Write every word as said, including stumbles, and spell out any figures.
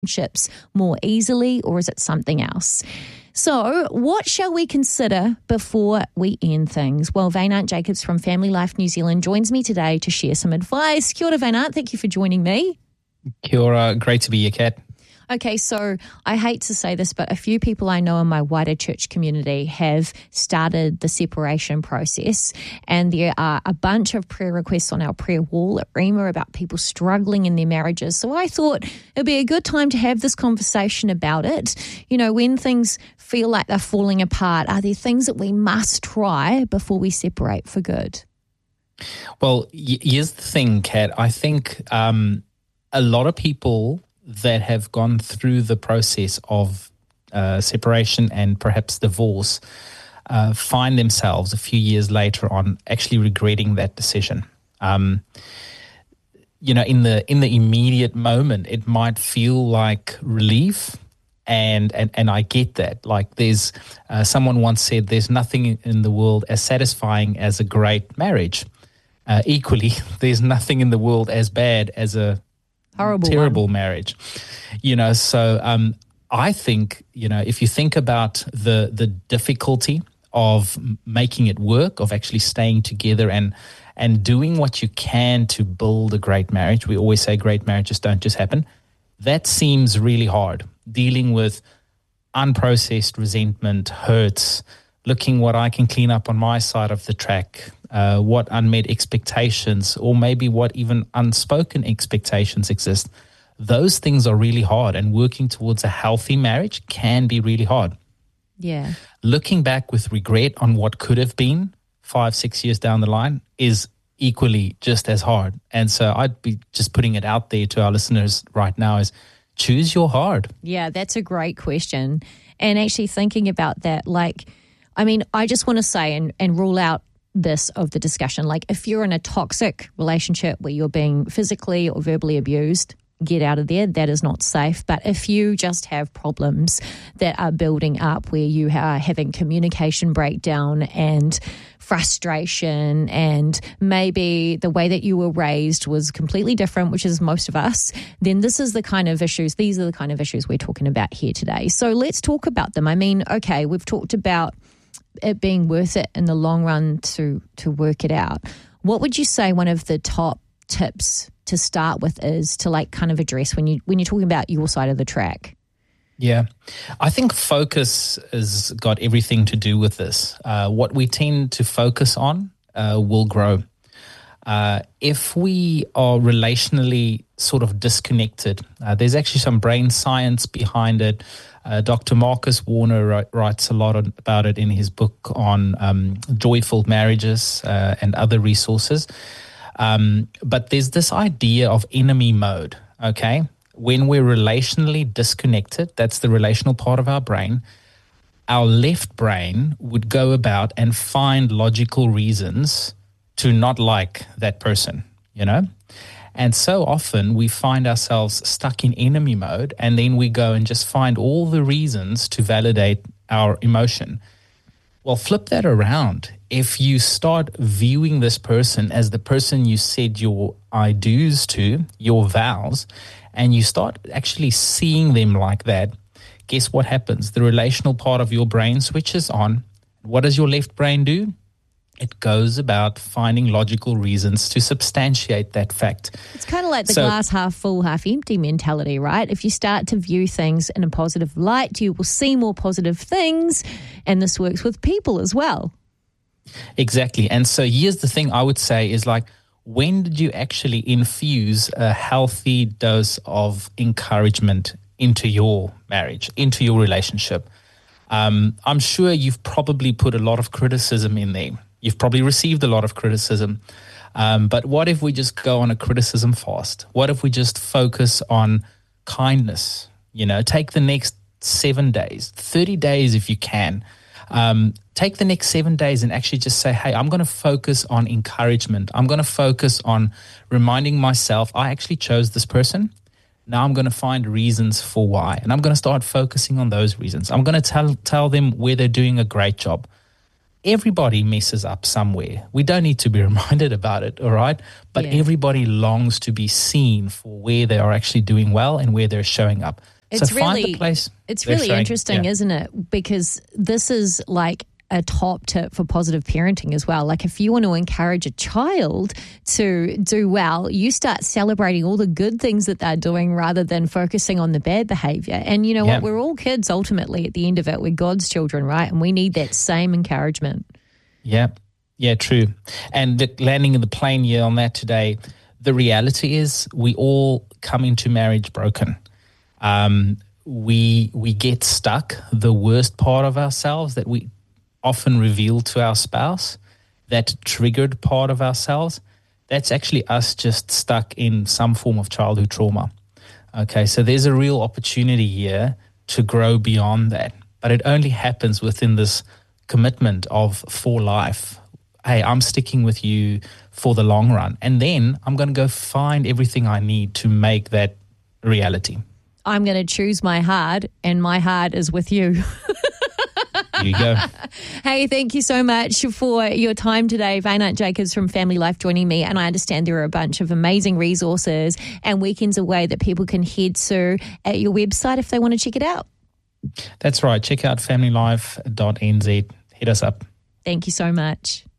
relationships more easily, or is it something else? So what shall we consider before we end things? Well, Vaynant Jacobs from Family Life New Zealand joins me today to share some advice. Kia ora, Vaynant. Thank you for joining me. Kia ora. Great to be here, Kat. Okay, so I hate to say this, but a few people I know in my wider church community have started the separation process, and there are a bunch of prayer requests on our prayer wall at Rhema about people struggling in their marriages. So I thought it'd be a good time to have this conversation about it. You know, when things feel like they're falling apart, are there things that we must try before we separate for good? Well, here's the thing, Kat. I think um, a lot of people that have gone through the process of uh, separation and perhaps divorce uh, find themselves a few years later on actually regretting that decision. Um, you know, in the in the immediate moment, it might feel like relief, and and and I get that. Like, there's uh, someone once said, "There's nothing in the world as satisfying as a great marriage." Uh, equally, there's nothing in the world as bad as a Horrible terrible one. marriage, you know. So um, I think, you know, if you think about the the difficulty of making it work, of actually staying together and and doing what you can to build a great marriage. We always say great marriages don't just happen. That seems really hard. Dealing with unprocessed resentment, hurts, looking what I can clean up on my side of the track, uh, what unmet expectations, or maybe what even unspoken expectations exist. Those things are really hard, and working towards a healthy marriage can be really hard. Yeah. Looking back with regret on what could have been five, six years down the line is equally just as hard. And so I'd be just putting it out there to our listeners right now is choose your hard. Yeah, that's a great question. And actually thinking about that, like, I mean, I just want to say and, and rule out this of the discussion. Like, if you're in a toxic relationship where you're being physically or verbally abused, get out of there. That is not safe. But if you just have problems that are building up where you are having communication breakdown and frustration, and maybe the way that you were raised was completely different, which is most of us, then this is the kind of issues, these are the kind of issues we're talking about here today. So let's talk about them. I mean, okay, we've talked about it being worth it in the long run to to work it out. What would you say one of the top tips to start with is to, like, kind of address when you when you're talking about your side of the track? Yeah, I think focus has got everything to do with this. Uh, what we tend to focus on uh, will grow. Uh, if we are relationally sort of disconnected, uh, there's actually some brain science behind it. Uh, Doctor Marcus Warner writes a lot about it in his book on um, joyful marriages uh, and other resources. Um, but there's this idea of enemy mode, okay? When we're relationally disconnected, that's the relational part of our brain, our left brain would go about and find logical reasons to not like that person, you know? And so often we find ourselves stuck in enemy mode, and then we go and just find all the reasons to validate our emotion. Well, flip that around. If you start viewing this person as the person you said your I do's to, your vows, and you start actually seeing them like that, guess what happens? The relational part of your brain switches on. What does your left brain do? It goes about finding logical reasons to substantiate that fact. It's kind of like the so, glass half full, half empty mentality, right? If you start to view things in a positive light, you will see more positive things, and this works with people as well. Exactly. And so here's the thing I would say is, like, when did you actually infuse a healthy dose of encouragement into your marriage, into your relationship? Um, I'm sure you've probably put a lot of criticism in there. You've probably received a lot of criticism. Um, but what if we just go on a criticism fast? What if we just focus on kindness? You know, take the next seven days, thirty days if you can. Um, take the next seven days and actually just say, hey, I'm going to focus on encouragement. I'm going to focus on reminding myself I actually chose this person. Now I'm going to find reasons for why. And I'm going to start focusing on those reasons. I'm going to tell tell them where they're doing a great job. everybody messes up somewhere. We don't need to be reminded about it, all right? But Yeah. everybody longs to be seen for where they are actually doing well and where they're showing up. It's so find really, the place. it's they're really showing- interesting, yeah. isn't it? Because this is like a top tip for positive parenting as well. Like if you want to encourage a child to do well, you start celebrating all the good things that they're doing rather than focusing on the bad behavior. And you know Yeah. what? We're all kids ultimately at the end of it. We're God's children, right? And we need that same encouragement. Yeah, yeah, true. And the, landing in the plane here on that today, the reality is we all come into marriage broken. Um, we we get stuck. The worst part of ourselves that we often reveal to our spouse, that triggered part of ourselves, that's actually us just stuck in some form of childhood trauma. Okay, so there's a real opportunity here to grow beyond that. But it only happens within this commitment of for life. Hey, I'm sticking with you for the long run. And then I'm going to go find everything I need to make that reality. I'm going to choose my heart, and my heart is with you. There you go. Hey, thank you so much for your time today. Vainant Jacobs from Family Life joining me. And I understand there are a bunch of amazing resources and weekends away that people can head to at your website if they want to check it out. That's right. Check out family life dot n z. Hit us up. Thank you so much.